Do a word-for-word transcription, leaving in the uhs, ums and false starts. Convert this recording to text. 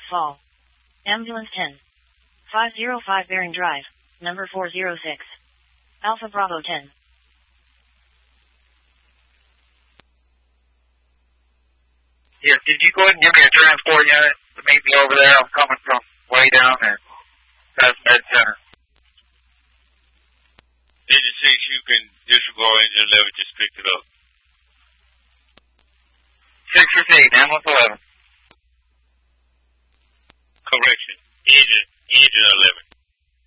Fall. Ambulance ten. five oh five Bering Drive, number four oh six. Alpha Bravo ten. Yes, did you go ahead and give me a transport unit to meet me over there? I'm coming from way down there. That's Med Center. Engine six, you can disregard engine eleven, just pick it up. six received, ambulance eleven. Correction, engine, engine eleven.